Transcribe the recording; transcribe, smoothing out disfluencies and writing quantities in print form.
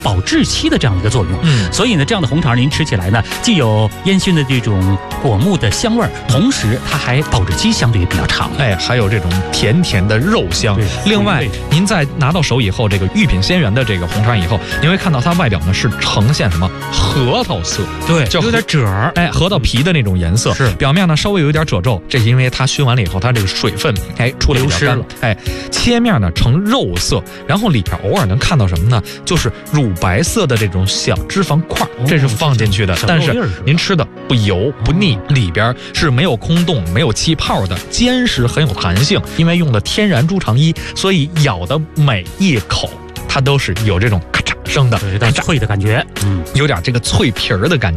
保质期的这样一个作用。所以呢，这样的红肠您吃起来呢，既有烟熏的这种果木的香味儿，同时它还保质期相对也比较长。 还有这种甜甜的肉香。另外，您在拿到手以后，这个御品鲜园的这个红肠以后，您会看到它外表呢是呈现什么核桃色， 对，就有点褶儿， 核桃皮的那种颜色， 是表面呢稍微有一点褶皱，这是因为它熏完了以后，它这个水分出来比较干了。切面呢呈肉色，然后里边偶尔能看到什么呢？就是乳白色的这种小脂肪块，这是放进去的。但是您吃的不油不腻，里边是没有空洞、没有气泡的，坚实很有弹性。因为用的天然猪肠衣，所以咬的每一口它都是有这种咔嚓声的， 有点脆的感觉， 有点这个脆皮儿的感觉。